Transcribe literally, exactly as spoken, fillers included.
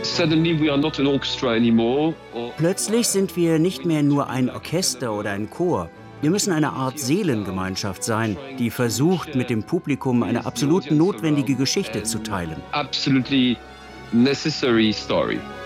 Plötzlich sind wir nicht mehr nur ein Orchester oder ein Chor. Wir müssen eine Art Seelengemeinschaft sein, die versucht, mit dem Publikum eine absolut notwendige Geschichte zu teilen. Absolutely necessary story.